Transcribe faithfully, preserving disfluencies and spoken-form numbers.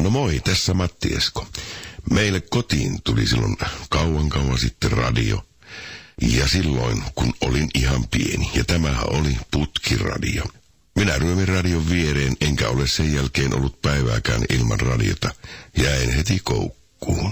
No moi, tässä Matti Esko. Meille kotiin tuli silloin kauan kauan sitten radio. Ja silloin, kun olin ihan pieni. Ja tämähän oli putkiradio. Minä ryömin radion viereen, enkä ole sen jälkeen ollut päivääkään ilman radiota. Jäin heti koukkuun.